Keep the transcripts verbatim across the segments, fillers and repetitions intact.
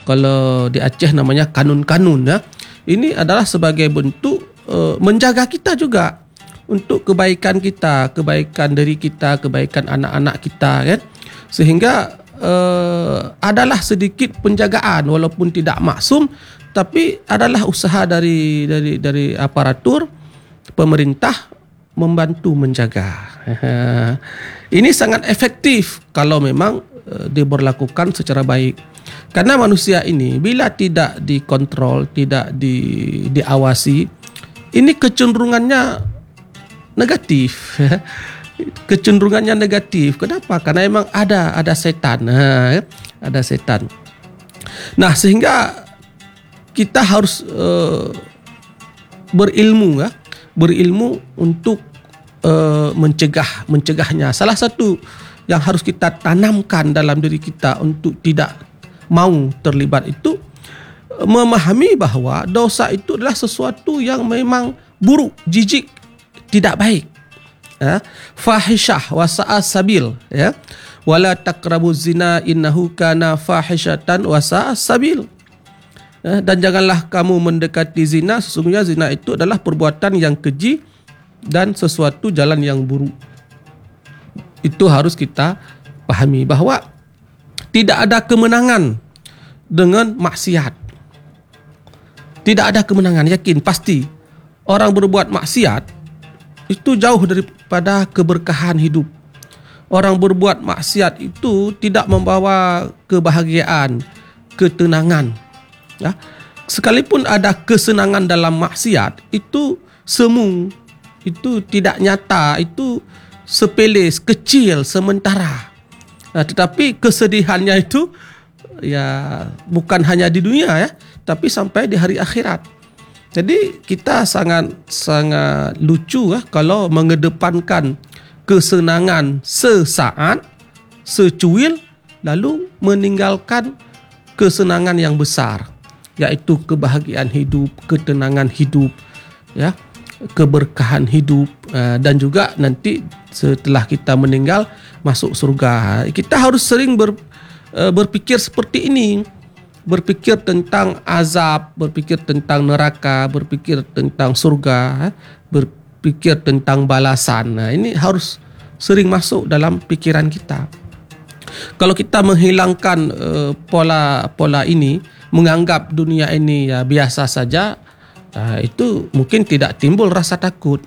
Kalau di Aceh namanya kanun-kanun ya. Ini adalah sebagai bentuk uh, menjaga kita juga untuk kebaikan kita, kebaikan diri kita, kebaikan anak-anak kita kan. Sehingga uh, adalah sedikit penjagaan walaupun tidak maksum, tapi adalah usaha dari dari dari aparatur pemerintah membantu menjaga. Ini sangat efektif kalau memang uh, diberlakukan secara baik. Karena manusia ini bila tidak dikontrol, tidak di, diawasi, ini kecenderungannya negatif. Kecenderungannya negatif. Kenapa? Karena memang ada ada setan. Ha, ada setan. Nah, sehingga kita harus uh, berilmu ya, berilmu untuk uh, mencegah mencegahnya. Salah satu yang harus kita tanamkan dalam diri kita untuk tidak mau terlibat itu memahami bahawa dosa itu adalah sesuatu yang memang buruk, jijik, tidak baik. Ya, fahishah wa sa'a sabil ya. Wala taqrabu zina innahu kana fahishatan wa sa'a sabil. Ya, dan janganlah kamu mendekati zina, sesungguhnya zina itu adalah perbuatan yang keji dan sesuatu jalan yang buruk. Itu harus kita pahami bahawa tidak ada kemenangan dengan maksiat. Tidak ada kemenangan, yakin, pasti. Orang berbuat maksiat itu jauh daripada keberkahan hidup. Orang berbuat maksiat itu tidak membawa kebahagiaan, ketenangan. Ya. Sekalipun ada kesenangan dalam maksiat, itu semu, itu tidak nyata, itu sepele, kecil, sementara. Nah, tetapi kesedihannya itu ya bukan hanya di dunia ya, tapi sampai di hari akhirat. Jadi kita sangat sangat lucu ya kalau mengedepankan kesenangan sesaat, secuil, lalu meninggalkan kesenangan yang besar, yaitu kebahagiaan hidup, ketenangan hidup, ya, keberkahan hidup, dan juga nanti setelah kita meninggal masuk surga. Kita harus sering ber, berpikir seperti ini, berpikir tentang azab, berpikir tentang neraka, berpikir tentang surga, berpikir tentang balasan. Nah, ini harus sering masuk dalam pikiran kita. Kalau kita menghilangkan uh, pola pola ini, menganggap dunia ini ya biasa saja, uh, itu mungkin tidak timbul rasa takut.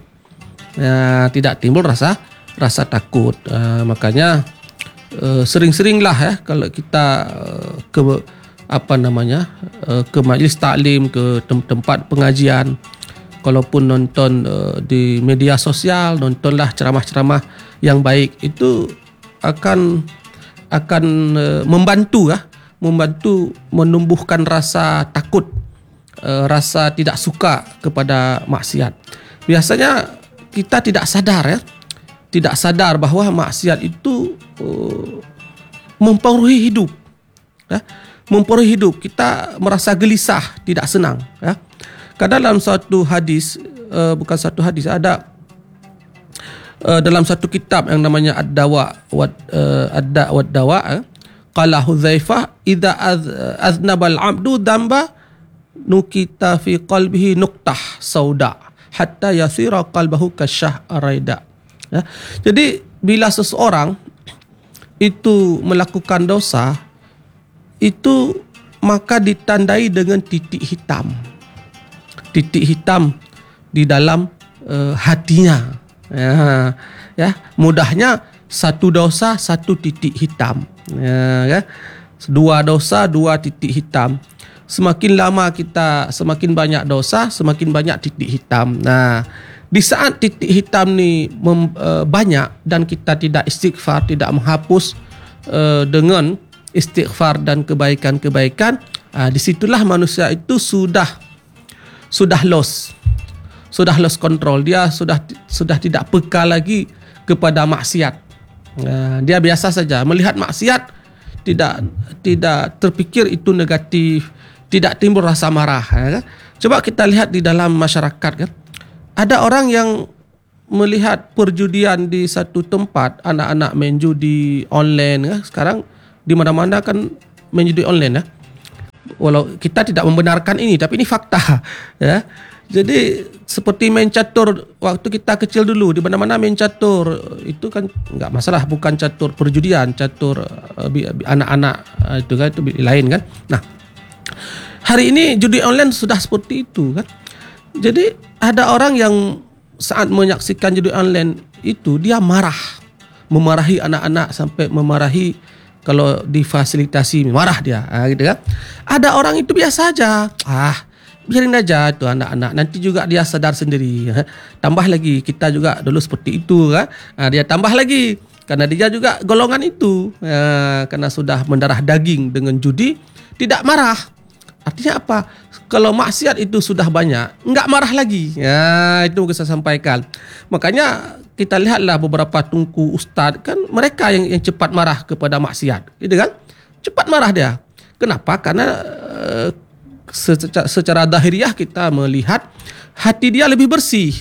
Uh, tidak timbul rasa rasa takut. Uh, makanya uh, sering-seringlah ya kalau kita uh, ke apa namanya uh, ke majlis taklim, ke tem- tempat pengajian, kalaupun nonton uh, di media sosial, nontonlah ceramah-ceramah yang baik, itu akan akan uh, membantu ya, membantu menumbuhkan rasa takut, uh, rasa tidak suka kepada maksiat. Biasanya kita tidak sadar ya, tidak sadar bahawa maksiat itu uh, mempengaruhi hidup, ya, mempengaruhi hidup. Kita merasa gelisah, tidak senang. Ya. Kadang dalam satu hadis, uh, bukan satu hadis, ada uh, dalam satu kitab yang namanya Ad-Dawa wa uh, Ad-Da wa Dawa. Eh, qala Hudzaifah, idza aznaba al-'abdu dhanba nukita fi qalbihi nuqtah sauda hatta yasira qalbahu kasyah araida. Ya. Jadi bila seseorang itu melakukan dosa, itu maka ditandai dengan titik hitam. Titik hitam di dalam uh, hatinya. Ya, ya, mudahnya satu dosa, satu titik hitam. Ya, ya. Dua dosa, dua titik hitam. Semakin lama kita, semakin banyak dosa, semakin banyak titik hitam. Nah, di saat titik hitam ni mem, uh, banyak dan kita tidak istighfar, tidak menghapus uh, dengan istighfar dan kebaikan-kebaikan, uh, disitulah manusia itu sudah sudah lost, sudah lost control. Dia sudah sudah tidak peka lagi kepada maksiat. Uh, dia biasa saja melihat maksiat, tidak tidak terfikir itu negatif, tidak timbul rasa marah. Ya. Coba kita lihat di dalam masyarakat kan. Ada orang yang melihat perjudian di satu tempat, anak-anak main judi online ya. Sekarang di mana-mana kan main judi online ya. Walau kita tidak membenarkan ini, tapi ini fakta. Ya. Jadi seperti main catur waktu kita kecil dulu, di mana-mana main catur itu kan enggak masalah, bukan catur perjudian, catur uh, anak-anak uh, itu kan itu lain kan. Nah, hari ini judi online sudah seperti itu kan. Jadi ada orang yang saat menyaksikan judi online itu dia marah, memarahi anak-anak sampai memarahi kalau difasilitasi marah dia, ah, gitu kan. Ada orang itu biasa aja, ah biarin aja itu anak-anak, nanti juga dia sadar sendiri. Tambah lagi kita juga dulu seperti itu kan, ah, dia tambah lagi karena dia juga golongan itu, ah, karena sudah mendarah daging dengan judi tidak marah. Artinya apa? Kalau maksiat itu sudah banyak, enggak marah lagi. Ya, itu yang saya sampaikan. Makanya kita lihatlah beberapa tungku ustaz kan, mereka yang, yang cepat marah kepada maksiat, gitu kan? Cepat marah dia. Kenapa? Karena uh, secara, secara zahiriah kita melihat hati dia lebih bersih.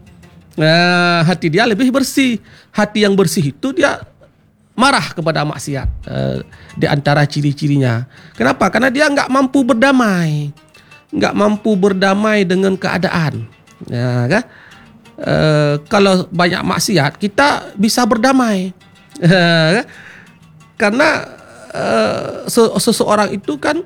Nah, hati dia lebih bersih. Hati yang bersih itu dia marah kepada maksiat. Uh, di antara ciri-cirinya. Kenapa? Karena dia enggak mampu berdamai. Enggak mampu berdamai dengan keadaan. Ya, kan? Uh, kalau banyak maksiat kita bisa berdamai. Uh, karena uh, seseorang itu kan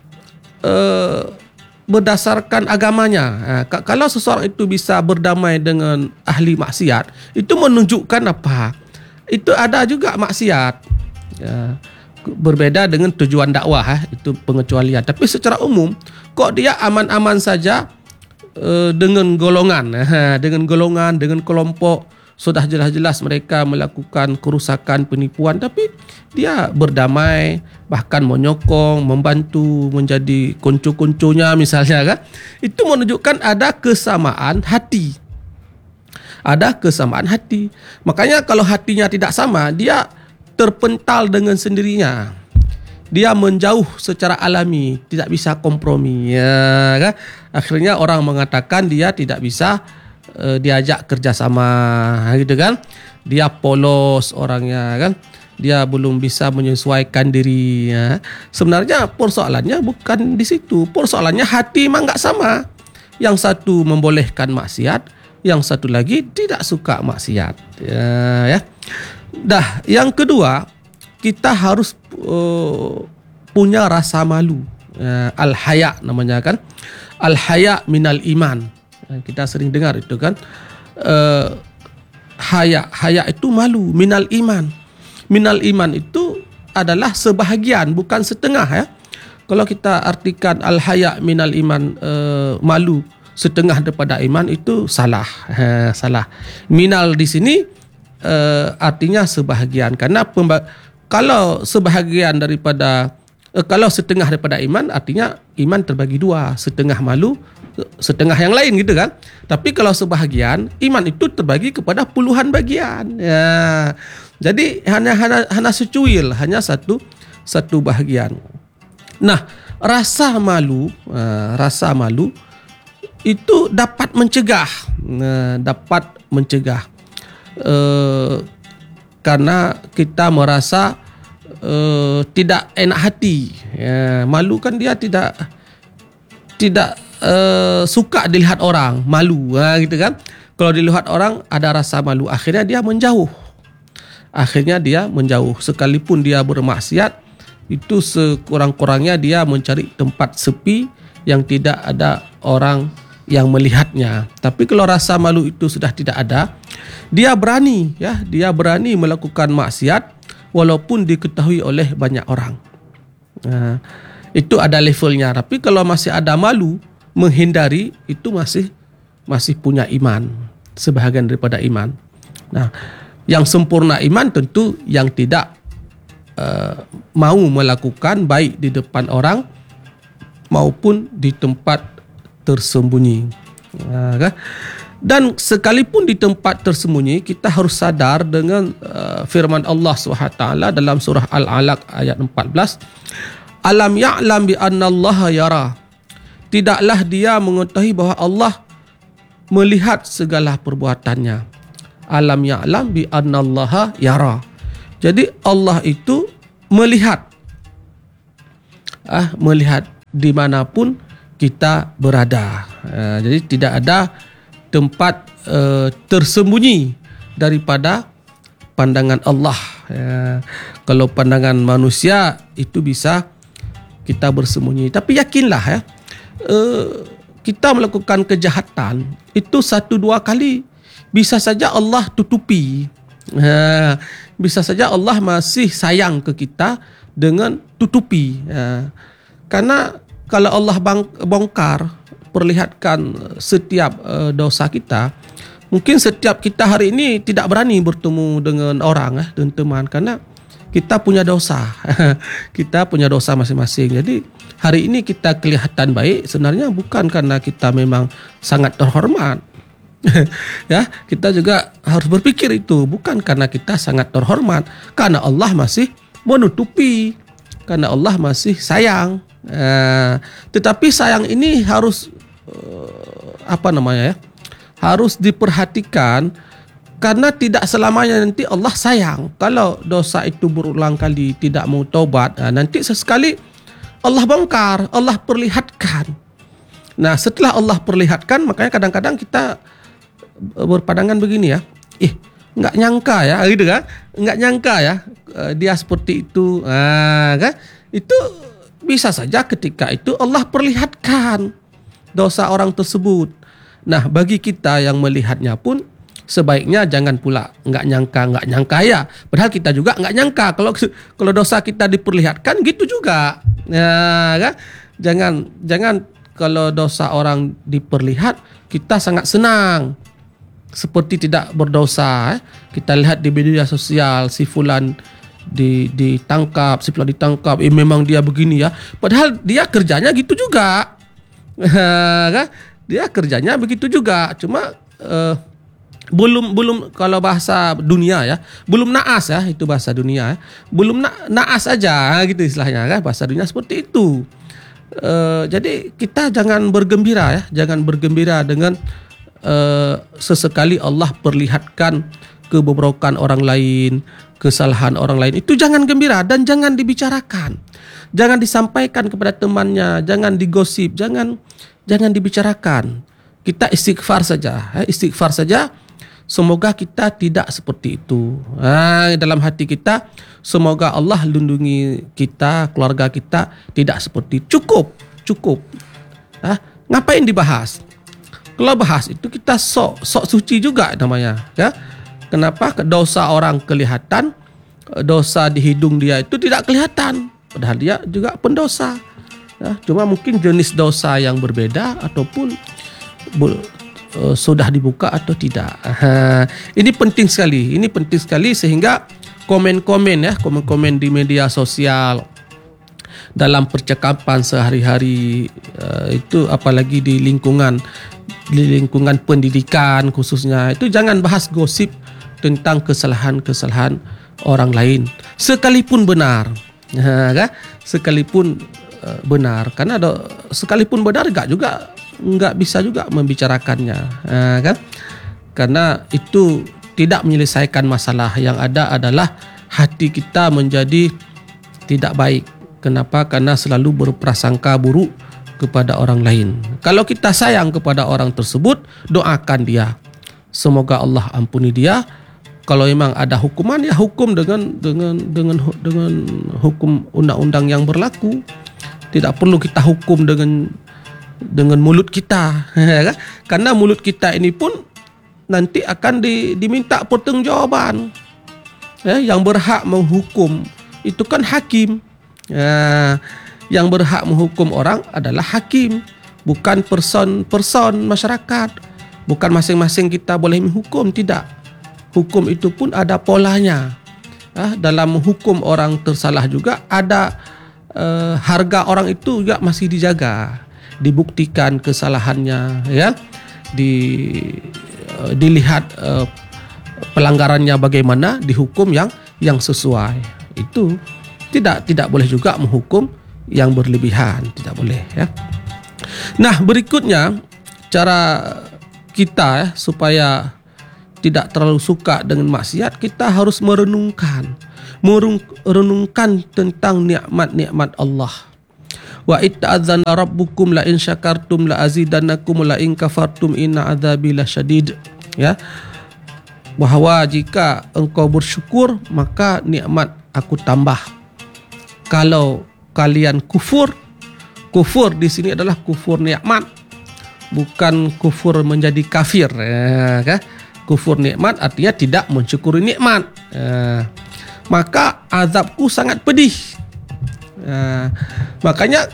uh, berdasarkan agamanya. Uh, kalau seseorang itu bisa berdamai dengan ahli maksiat, itu menunjukkan apa? Itu ada juga maksiat. Uh, berbeda dengan tujuan dakwah, eh, itu pengecualian. Tapi secara umum, kok dia aman-aman saja uh, dengan golongan, eh, dengan golongan, dengan kelompok, sudah jelas-jelas mereka melakukan kerusakan, penipuan, tapi dia berdamai, bahkan menyokong, membantu, menjadi konco-konconya misalnya kan. Itu menunjukkan ada kesamaan hati. Ada kesamaan hati. Makanya kalau hatinya tidak sama, dia terpental dengan sendirinya. Dia menjauh secara alami, tidak bisa kompromi, ya kan? Akhirnya orang mengatakan dia tidak bisa uh, diajak kerjasama, gitu kan? Dia polos orangnya, kan? Dia belum bisa menyesuaikan diri. Ya. Sebenarnya persoalannya bukan di situ. Persoalannya hati memang nggak sama. Yang satu membolehkan maksiat, yang satu lagi tidak suka maksiat. Ya, ya. Dah, yang kedua, kita harus uh, punya rasa malu. Uh, Al-haya namanya kan. Al-haya minal iman. Uh, kita sering dengar itu kan. Uh, haya, haya itu malu, minal iman. Minal iman itu adalah sebahagian, bukan setengah ya. Kalau kita artikan al-haya minal iman, uh, malu setengah daripada iman, itu salah. Uh, salah. Minal di sini Uh, artinya sebahagian, karena pemba- kalau sebahagian daripada uh, kalau setengah daripada iman, artinya iman terbagi dua, setengah malu, setengah yang lain, gitu kan. Tapi kalau sebahagian, iman itu terbagi kepada puluhan bagian. Ya. Jadi hanya hanya hanya secuil, hanya satu satu bahagian. Nah, rasa malu, uh, rasa malu itu dapat mencegah, uh, dapat mencegah. Uh, karena kita merasa uh, tidak enak hati, ya, malu kan dia tidak tidak uh, suka dilihat orang malu, ha, gitu kan. Kalau dilihat orang ada rasa malu, akhirnya dia menjauh. Akhirnya dia menjauh. Sekalipun dia bermaksiat, itu sekurang-kurangnya dia mencari tempat sepi yang tidak ada orang yang melihatnya. Tapi kalau rasa malu itu sudah tidak ada, dia berani, ya, dia berani melakukan maksiat walaupun diketahui oleh banyak orang. Nah, itu ada levelnya. Tapi kalau masih ada malu, menghindari, itu masih masih punya iman, sebahagian daripada iman. Nah, yang sempurna iman tentu yang tidak uh, mau melakukan baik di depan orang maupun di tempat tersembunyi. Nah, dan sekalipun di tempat tersembunyi, kita harus sadar dengan uh, firman Allah subhanahu wa taala dalam surah Al-Alaq ayat empat belas, alam ya'lam bi anna Allah yara. Tidaklah dia mengetahui bahawa Allah melihat segala perbuatannya. Alam ya'lam bi anna Allah yara. Jadi Allah itu melihat, ah melihat. dimanapun kita berada. Uh, jadi tidak ada tempat uh, tersembunyi daripada pandangan Allah. Uh, kalau pandangan manusia itu bisa kita bersembunyi. Tapi yakinlah ya, uh, kita melakukan kejahatan itu satu dua kali bisa saja Allah tutupi. Uh, bisa saja Allah masih sayang ke kita dengan tutupi. Uh, karena kalau Allah bang, bongkar, perlihatkan setiap uh, dosa kita, mungkin setiap kita hari ini tidak berani bertemu dengan orang, eh, dengan teman, karena kita punya dosa. Kita punya dosa masing-masing. Jadi hari ini kita kelihatan baik sebenarnya bukan karena kita memang sangat terhormat. Ya, kita juga harus berpikir itu bukan karena kita sangat terhormat, karena Allah masih menutupi, karena Allah masih sayang. Uh, tetapi sayang ini harus uh, apa namanya ya? Harus diperhatikan karena tidak selamanya nanti Allah sayang. Kalau dosa itu berulang kali tidak mau taubat, uh, nanti sesekali Allah bongkar, Allah perlihatkan. Nah, setelah Allah perlihatkan, makanya kadang-kadang kita berpandangan begini ya, ih nggak nyangka ya, gitu kan? Nggak nyangka ya uh, dia seperti itu, uh, kan? Itu bisa saja ketika itu Allah perlihatkan dosa orang tersebut. Nah, bagi kita yang melihatnya pun sebaiknya jangan pula nggak nyangka nggak nyangka ya. Padahal kita juga nggak nyangka kalau kalau dosa kita diperlihatkan gitu juga. Nah, kan? Jangan jangan kalau dosa orang diperlihat kita sangat senang. Seperti tidak berdosa. Eh. Kita lihat di media sosial si fulan di ditangkap, si fulan ditangkap. Eh memang dia begini ya. Padahal dia kerjanya gitu juga. Kan? Dia kerjanya begitu juga. Cuma uh, belum belum kalau bahasa dunia ya, belum naas ya, itu bahasa dunia ya. Belum na, naas aja gitu istilahnya kan, bahasa dunia seperti itu. Uh, jadi kita jangan bergembira ya, jangan bergembira dengan Uh, sesekali Allah perlihatkan kebobrokan orang lain, kesalahan orang lain. Itu jangan gembira dan jangan dibicarakan. Jangan disampaikan kepada temannya, jangan digosip, jangan jangan dibicarakan. Kita istighfar saja, eh, istighfar saja. Semoga kita tidak seperti itu. Nah, dalam hati kita, semoga Allah lindungi kita, keluarga kita tidak seperti itu. Cukup, cukup. Nah, ngapain dibahas? Kalau bahas itu kita sok sok suci juga namanya, ya. Kenapa? Dosa orang kelihatan, dosa di hidung dia itu tidak kelihatan, padahal dia juga pendosa. Ya, cuma mungkin jenis dosa yang berbeda ataupun uh, sudah dibuka atau tidak. Uh, ini penting sekali, ini penting sekali sehingga komen-komen ya, komen-komen di media sosial, dalam percakapan sehari-hari, uh, itu apalagi di lingkungan di lingkungan pendidikan khususnya, itu jangan bahas gosip tentang kesalahan-kesalahan orang lain sekalipun benar, ha, kan? Sekalipun uh, benar, karena ada sekalipun benar enggak juga enggak bisa juga membicarakannya, ha, kan? Karena itu tidak menyelesaikan masalah. Yang ada adalah hati kita menjadi tidak baik. Kenapa? Karena selalu berprasangka buruk kepada orang lain. Kalau kita sayang kepada orang tersebut, doakan dia. Semoga Allah ampuni dia. Kalau memang ada hukuman, ya hukum dengan dengan dengan dengan hukum undang-undang yang berlaku. Tidak perlu kita hukum dengan dengan mulut kita. Karena mulut kita ini pun nanti akan di, diminta pertanggungjawaban. Ya, yang berhak menghukum itu kan hakim. Ya, yang berhak menghukum orang adalah hakim, bukan person-person masyarakat. Bukan masing-masing kita boleh menghukum, tidak. Hukum itu pun ada polanya. Ah, dalam menghukum orang tersalah juga ada eh, harga orang itu juga masih dijaga, dibuktikan kesalahannya, ya, di eh, dilihat eh, pelanggarannya bagaimana, dihukum yang yang sesuai. Itu tidak tidak boleh juga menghukum yang berlebihan, tidak boleh ya. Nah, berikutnya cara kita ya, supaya tidak terlalu suka dengan maksiat, kita harus merenungkan merenungkan tentang nikmat-nikmat Allah. Wa itta'adzana rabbukum la in syakartum la azidannakum la in kafartum inna adzabi lasyadid. Ya. Bahawa jika engkau bersyukur maka nikmat aku tambah. Kalau kalian kufur, kufur di sini adalah kufur nikmat, bukan kufur menjadi kafir. Ya, kan? Kufur nikmat artinya tidak mensyukuri nikmat. Ya. Maka azabku sangat pedih. Uh, makanya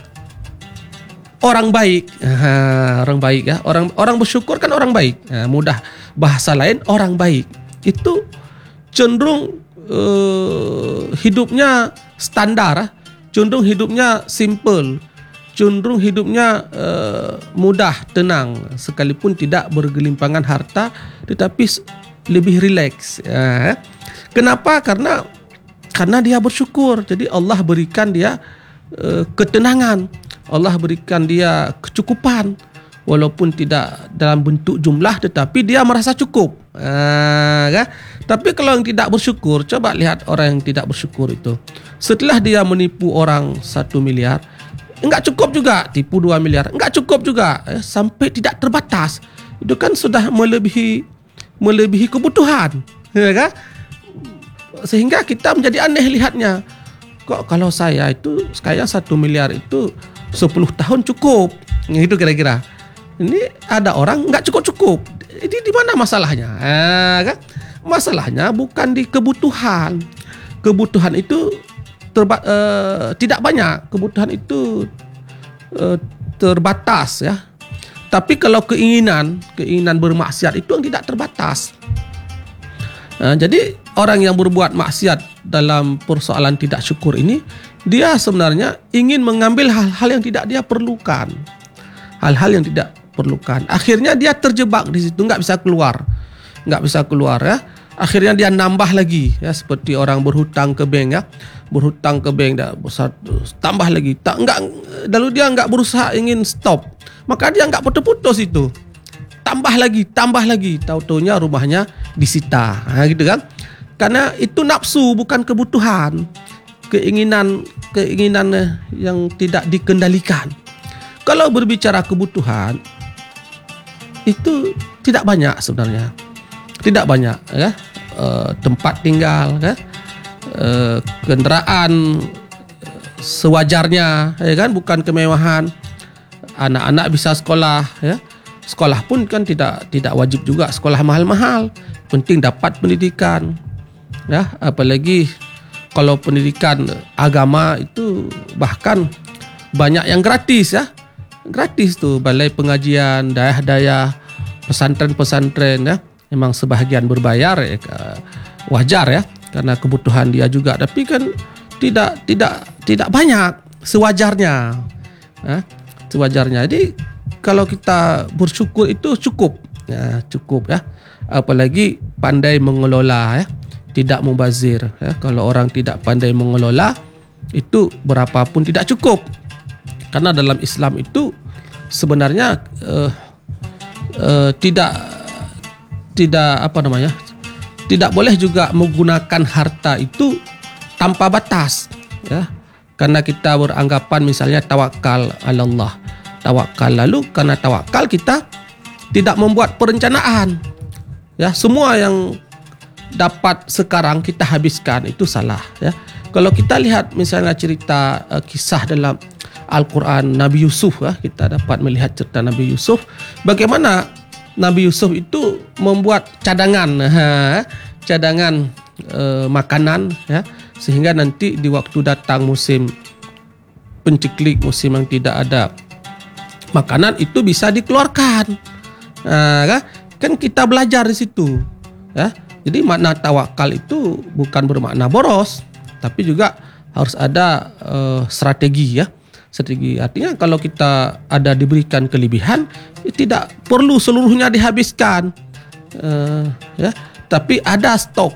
orang baik, uh, orang baik ya, orang orang bersyukur kan orang baik. Uh, mudah bahasa lain orang baik itu cenderung uh, hidupnya standar, cenderung hidupnya simple, cenderung hidupnya uh, mudah, tenang, sekalipun tidak bergelimpangan harta, tetapi lebih rileks. Uh, kenapa? Karena Karena dia bersyukur. Jadi Allah berikan dia uh, ketenangan. Allah berikan dia kecukupan. Walaupun tidak dalam bentuk jumlah, tetapi dia merasa cukup. Uh, kan? Tapi kalau yang tidak bersyukur, coba lihat orang yang tidak bersyukur itu. Setelah dia menipu orang satu miliar, enggak cukup juga. Tipu dua miliar, enggak cukup juga. Eh, sampai tidak terbatas. Itu kan sudah melebihi melebihi kebutuhan. Ya kan? Sehingga kita menjadi aneh lihatnya. Kok kalau saya itu sekaya satu miliar itu sepuluh tahun cukup. Itu kira-kira. Ini ada orang enggak cukup-cukup. Ini di mana masalahnya? Eh, kan? Masalahnya bukan di kebutuhan. Kebutuhan itu terba- uh, tidak banyak. Kebutuhan itu uh, terbatas ya. Tapi kalau keinginan, keinginan bermaksiat itu yang tidak terbatas. Uh, jadi orang yang berbuat maksiat dalam persoalan tidak syukur ini, dia sebenarnya ingin mengambil hal-hal yang tidak dia perlukan. Hal-hal yang tidak perlukan. Akhirnya dia terjebak di situ, enggak bisa keluar. Enggak bisa keluar ya. Akhirnya dia nambah lagi ya, seperti orang berhutang ke bank ya. Berhutang ke bank dah tambah lagi. Tak enggak, lalu dia enggak berusaha ingin stop. Maka dia enggak putus-putus itu. Tambah lagi, tambah lagi. Tahu-taunya rumahnya disita. Ha, gitu kan? Karena itu nafsu, bukan kebutuhan. Keinginan keinginan yang tidak dikendalikan. Kalau berbicara kebutuhan, itu tidak banyak sebenarnya. Tidak banyak ya. E, tempat tinggal ya. E, kenderaan sewajarnya ya kan, bukan kemewahan. Anak-anak bisa sekolah ya. Sekolah pun kan tidak tidak wajib juga sekolah mahal-mahal. Penting dapat pendidikan. Ya, apalagi kalau pendidikan agama itu bahkan banyak yang gratis ya. Gratis tuh, balai pengajian, dayah-dayah, pesantren-pesantren ya. Memang sebahagian berbayar ya, wajar ya, karena kebutuhan dia juga. Tapi kan tidak tidak tidak banyak, sewajarnya. Ya, sewajarnya. Jadi kalau kita bersyukur itu cukup, ya, cukup ya. Apalagi pandai mengelola ya, tidak mubazir ya. Kalau orang tidak pandai mengelola itu berapapun tidak cukup. Karena dalam Islam itu sebenarnya uh, uh, tidak tidak apa namanya? Tidak boleh juga menggunakan harta itu tanpa batas ya. Karena kita beranggapan misalnya tawakal ala Allah. Tawakal, lalu karena tawakal kita tidak membuat perencanaan. Ya, semua yang dapat sekarang kita habiskan, itu salah ya. Kalau kita lihat misalnya cerita uh, kisah dalam Al-Quran Nabi Yusuf ya, kita dapat melihat cerita Nabi Yusuf, bagaimana Nabi Yusuf itu membuat cadangan ha, cadangan uh, makanan ya, sehingga nanti di waktu datang musim penceklik, musim yang tidak ada makanan, itu bisa dikeluarkan. Ha, kan? kan kita belajar di situ ya. Jadi makna tawakal itu bukan bermakna boros, tapi juga harus ada uh, strategi ya. Strategi artinya kalau kita ada diberikan kelebihan, tidak perlu seluruhnya dihabiskan, uh, ya. Tapi ada stok,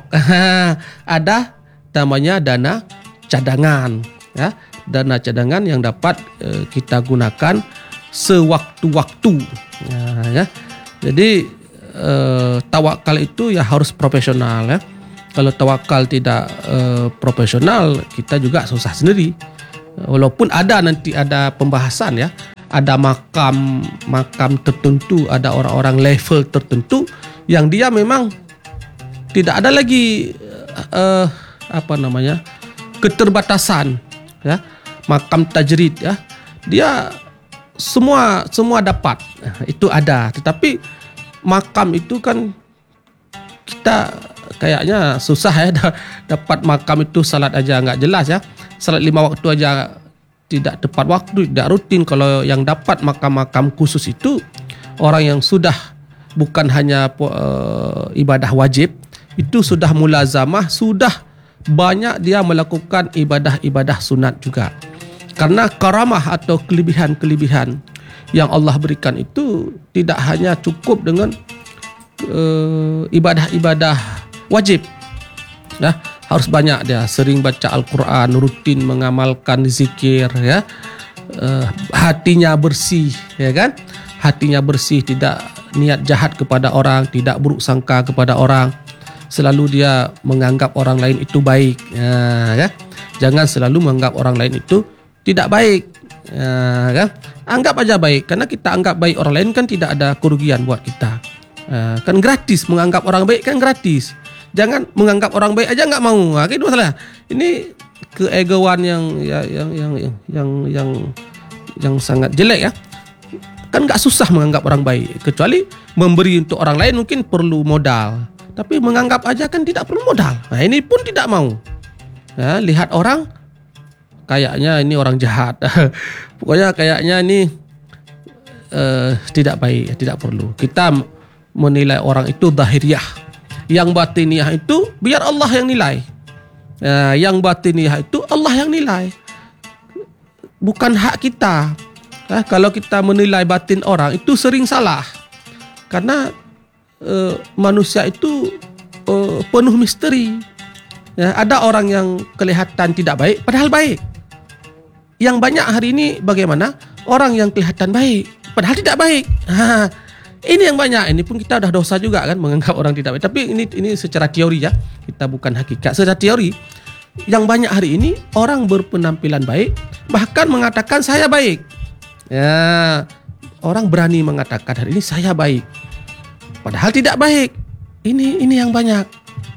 ada namanya dana cadangan, ya. Dana cadangan yang dapat uh, kita gunakan sewaktu-waktu, ya. ya. Jadi uh, tawakal itu ya harus profesional ya. Kalau tawakal tidak uh, profesional, kita juga susah sendiri. Walaupun ada nanti ada pembahasan ya, ada makam makam tertentu, ada orang-orang level tertentu yang dia memang tidak ada lagi uh, apa namanya keterbatasan ya, makam tajrid ya, dia semua semua dapat, itu ada. Tetapi makam itu kan kita kayaknya susah ya dapat makam itu. Salat aja nggak jelas ya, salat lima waktu aja tidak tepat waktu, tidak rutin. Kalau yang dapat makam-makam khusus itu orang yang sudah bukan hanya uh, ibadah wajib, itu sudah mulazamah, sudah banyak dia melakukan ibadah-ibadah sunat juga. Karena karamah atau kelebihan-kelebihan yang Allah berikan itu tidak hanya cukup dengan uh, ibadah-ibadah wajib ya, harus banyak dia sering baca Al-Quran, rutin mengamalkan zikir ya, uh, hatinya bersih ya kan, hatinya bersih, tidak niat jahat kepada orang, tidak buruk sangka kepada orang, selalu dia menganggap orang lain itu baik ya, ya. Jangan selalu menganggap orang lain itu tidak baik ya, kan? Anggap aja baik, karena kita anggap baik orang lain kan tidak ada kerugian buat kita ya, kan gratis. Menganggap orang baik kan gratis. Jangan menganggap orang baik aja nggak mau. Nah, itu masalah. Ini keegoan yang yang yang yang yang yang, yang sangat jelek ya. Kan nggak susah menganggap orang baik, kecuali memberi untuk orang lain mungkin perlu modal. Tapi menganggap aja kan tidak perlu modal. Nah, ini pun tidak mau. Ya, lihat orang kayaknya ini orang jahat. Pokoknya kayaknya ini uh, tidak baik, tidak perlu. Kita menilai orang itu zahiriyah. Yang batiniah itu biar Allah yang nilai. Ya, yang batiniah itu Allah yang nilai, bukan hak kita. Ya, kalau kita menilai batin orang itu sering salah, karena uh, manusia itu uh, penuh misteri. Ya, ada orang yang kelihatan tidak baik padahal baik. Yang banyak hari ini bagaimana orang yang kelihatan baik padahal tidak baik. Ha, ini yang banyak. Ini pun kita dah dosa juga kan, menganggap orang tidak baik. Tapi ini ini secara teori ya, kita bukan hakikat. Secara teori, yang banyak hari ini orang berpenampilan baik, bahkan mengatakan saya baik. Ya, orang berani mengatakan hari ini saya baik, padahal tidak baik. Ini ini yang banyak.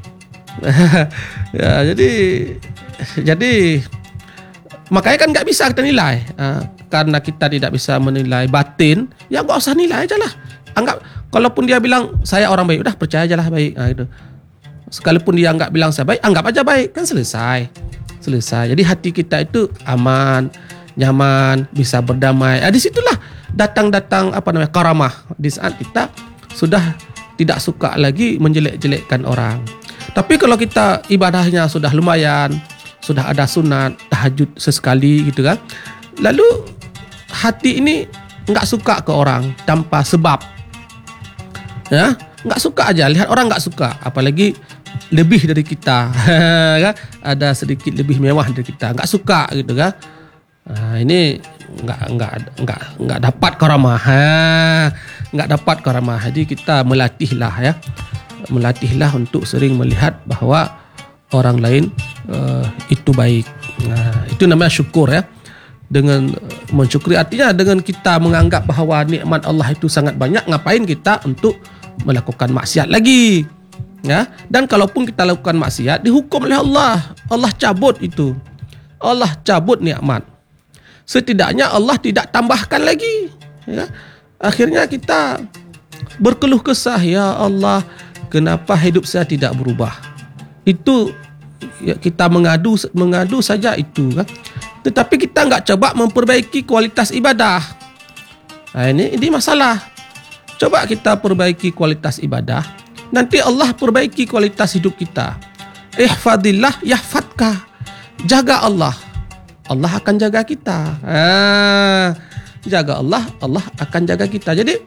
Ya, jadi jadi makanya kan nggak bisa kita nilai. Uh, karena kita tidak bisa menilai batin, ya nggak usah nilai aja lah. Anggap, kalaupun dia bilang saya orang baik, udah percaya aja lah baik. Nah, gitu. Sekalipun dia nggak bilang saya baik, anggap aja baik, kan selesai, selesai. Jadi hati kita itu aman, nyaman, bisa berdamai. Ah, di situlah datang-datang apa namanya karamah. Di saat kita sudah tidak suka lagi menjelek-jelekkan orang. Tapi kalau kita ibadahnya sudah lumayan, sudah ada sunat, tahajud sesekali gitu kan, lalu hati ini nggak suka ke orang tanpa sebab. Ya, nggak suka aja, lihat orang nggak suka, apalagi lebih dari kita, kan? Ada sedikit lebih mewah dari kita, nggak suka gitu kan? Nah, ini nggak nggak nggak nggak dapat karamah, nggak dapat karamah. Jadi kita melatihlah ya, melatihlah untuk sering melihat bahwa orang lain uh, itu baik. Nah, itu namanya syukur ya. Dengan mensyukuri, artinya dengan kita menganggap bahwa nikmat Allah itu sangat banyak, ngapain kita untuk melakukan maksiat lagi ya. Dan kalaupun kita lakukan maksiat, dihukum oleh Allah, Allah cabut itu, Allah cabut nikmat, setidaknya Allah tidak tambahkan lagi ya. Akhirnya kita berkeluh kesah, ya Allah, kenapa hidup saya tidak berubah. Itu ya, kita mengadu mengadu saja itu kan. Tetapi kita nggak coba memperbaiki kualitas ibadah. Nah, ini ini masalah. Coba kita perbaiki kualitas ibadah, nanti Allah perbaiki kualitas hidup kita. Ihfadillah yahfadka. Jaga Allah, Allah akan jaga kita. Ah, jaga Allah, Allah akan jaga kita. Jadi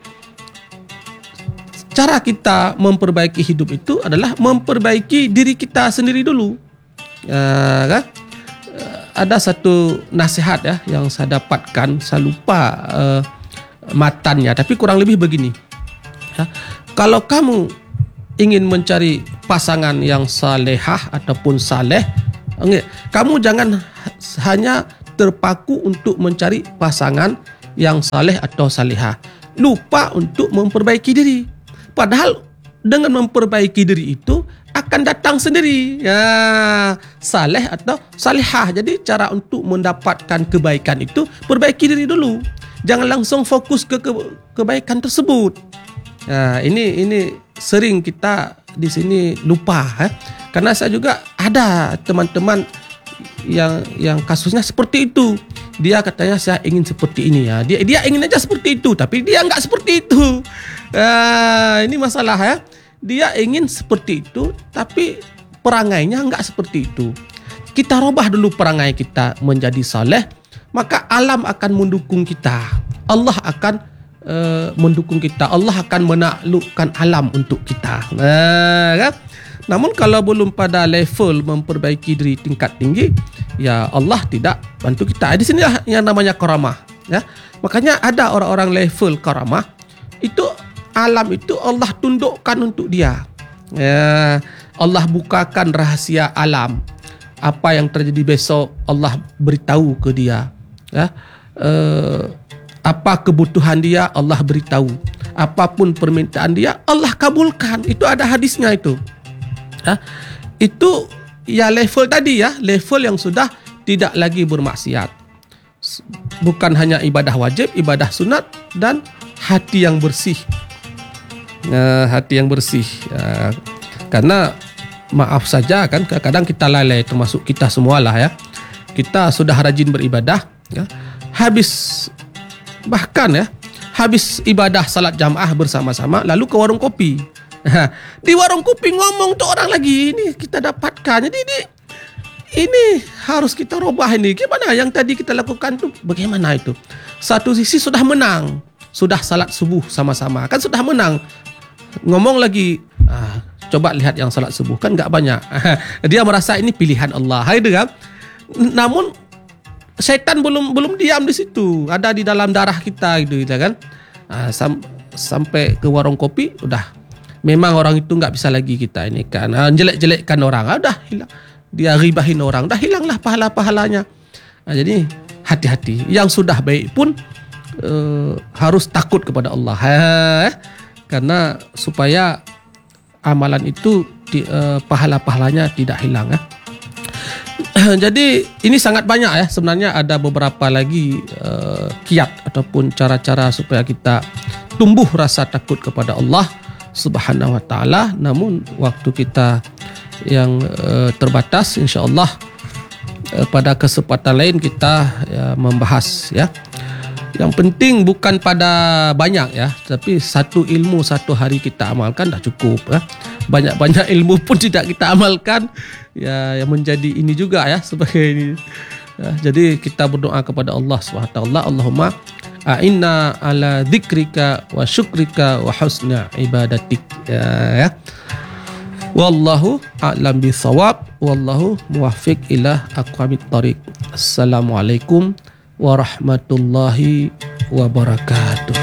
cara kita memperbaiki hidup itu adalah memperbaiki diri kita sendiri dulu. Ah, kan? Ada satu nasihat ya yang saya dapatkan, saya lupa uh, matannya, tapi kurang lebih begini ya, kalau kamu ingin mencari pasangan yang salehah ataupun saleh, kamu jangan hanya terpaku untuk mencari pasangan yang saleh atau salihah. Lupa untuk memperbaiki diri. Padahal dengan memperbaiki diri itu akan datang sendiri. Ya, saleh atau salihah. Jadi cara untuk mendapatkan kebaikan itu perbaiki diri dulu. Jangan langsung fokus ke, ke kebaikan tersebut. Ya, ini ini sering kita di sini lupa. Eh. Karena saya juga ada teman-teman yang yang kasusnya seperti itu. Dia katanya saya ingin seperti ini ya. Dia dia ingin aja seperti itu, tapi dia enggak seperti itu. Uh, ini masalah ya. Dia ingin seperti itu, tapi perangainya enggak seperti itu. Kita robah dulu perangai kita menjadi saleh, maka alam akan mendukung kita. Allah akan uh, mendukung kita. Allah akan menaklukkan alam untuk kita. Nah, kan? Namun kalau belum pada level memperbaiki diri tingkat tinggi, ya Allah tidak bantu kita. Di sinilah yang namanya karamah. Ya, makanya ada orang-orang level karamah itu alam itu Allah tundukkan untuk dia. Ya, Allah bukakan rahasia alam. Apa yang terjadi besok Allah beritahu ke dia. Ya, eh, apa kebutuhan dia Allah beritahu. Apapun permintaan dia Allah kabulkan. Itu ada hadisnya itu. Ha? Itu ya level tadi ya, level yang sudah tidak lagi bermaksiat. Bukan hanya ibadah wajib, ibadah sunat dan hati yang bersih. Uh, hati yang bersih. Uh, karena maaf saja kan, kadang-kadang kita lalai, termasuk kita semualah ya. Kita sudah rajin beribadah, ya. Habis bahkan ya, habis ibadah salat jamaah bersama-sama, lalu ke warung kopi. Di warung kopi ngomong tuh orang lagi, ini kita dapatkan. Jadi ini ini harus kita robah ini. Gimana yang tadi kita lakukan tuh? Bagaimana itu? Satu sisi sudah menang, sudah salat subuh sama-sama, kan sudah menang. Ngomong lagi, ah, coba lihat yang salat subuh kan nggak banyak. Dia merasa ini pilihan Allah, itu kan. Namun syaitan belum belum diam di situ, ada di dalam darah kita gitu, gitu kan. Ah, sam, sampai ke warung kopi udah. Memang orang itu nggak bisa lagi kita ini kan, ah, jelek-jelekkan orang, ah, udah hilang. Dia ribahin orang, dah hilanglah pahala-pahalanya. Nah, jadi hati-hati. Yang sudah baik pun uh, harus takut kepada Allah, eh? Karena supaya amalan itu di, uh, pahala-pahalanya tidak hilang. Eh? Jadi ini sangat banyak ya. Sebenarnya ada beberapa lagi uh, kiat ataupun cara-cara supaya kita tumbuh rasa takut kepada Allah Subhanahu Wa Taala. Namun waktu kita yang uh, terbatas, insya-Allah uh, pada kesempatan lain kita uh, membahas ya. Yang penting bukan pada banyak ya, tapi satu ilmu satu hari kita amalkan dah cukup ya. Banyak-banyak ilmu pun tidak kita amalkan ya, yang menjadi ini juga ya sebagai ini. Ya, jadi kita berdoa kepada Allah Subhanahu Wa Taala, Allahumma a'inna ala dzikrika wa syukrika wa husna ibadatik ya, ya. Wallahu a'lam bisawab, wallahu muwaffiq ila aqwamit thariq. Assalamualaikum warahmatullahi wabarakatuh.